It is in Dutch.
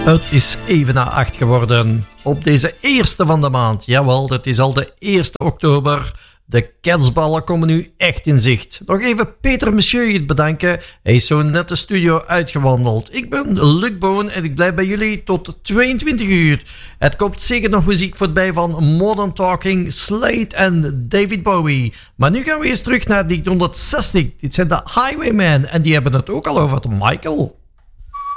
Het is even na 8 geworden. Op deze eerste van de maand. Jawel, het is al de 1 oktober. De kerstballen komen nu echt in zicht. Nog even Peter Monsieur bedanken. Hij is zo net de studio uitgewandeld. Ik ben Luc Boon en ik blijf bij jullie tot 22 uur. Het komt zeker nog muziek voorbij van Modern Talking, Slade en David Bowie. Maar nu gaan we eens terug naar 1960. Dit zijn de Highwaymen en die hebben het ook al over het Michael.